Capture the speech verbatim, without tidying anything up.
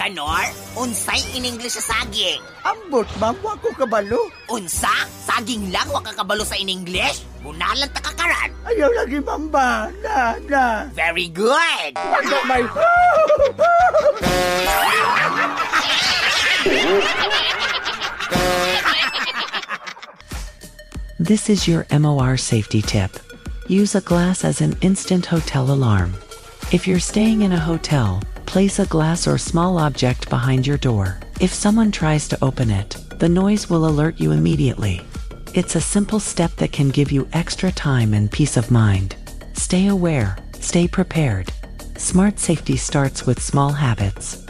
Manor, unsay in English sa saging? Ambot, ma'am, wako kabalo. Unsa? Saging lang, waka kabalo sa in English? Bunalan ta kakaran. Ayaw lagi, ma'am ba? Na, na. Very good! Ano may... This is your M O R safety tip. Use a glass as an instant hotel alarm. If you're staying in a hotel, place a glass or small object behind your door. If someone tries to open it, the noise will alert you immediately. It's a simple step that can give you extra time and peace of mind. Stay aware, stay prepared. Smart safety starts with small habits.